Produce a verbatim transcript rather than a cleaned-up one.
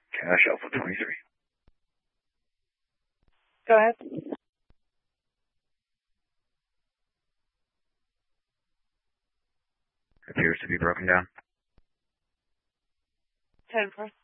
Cash Alpha twenty-three. Go ahead. Appears to be broken down. ten four.